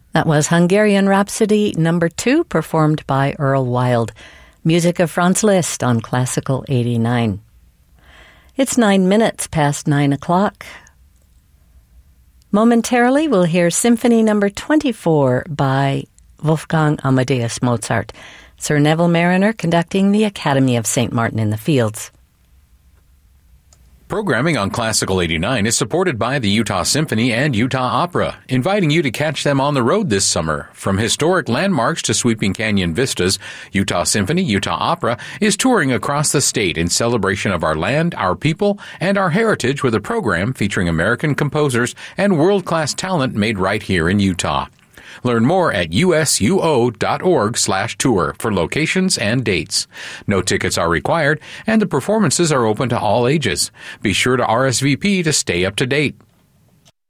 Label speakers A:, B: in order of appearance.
A: That was Hungarian Rhapsody No. 2, performed by Earl Wild. Music of Franz Liszt on Classical 89. It's 9 minutes past 9 o'clock. Momentarily, we'll hear Symphony No. 24 by Wolfgang Amadeus Mozart. Sir Neville Marriner conducting the Academy of St. Martin in the Fields.
B: Programming on Classical 89 is supported by the Utah Symphony and Utah Opera, inviting you to catch them on the road this summer. From historic landmarks to sweeping canyon vistas, Utah Symphony, Utah Opera is touring across the state in celebration of our land, our people, and our heritage with a program featuring American composers and world-class talent made right here in Utah. Learn more at usuo.org/tour for locations and dates. No tickets are required, and the performances are open to all ages. Be sure to RSVP to stay up to date.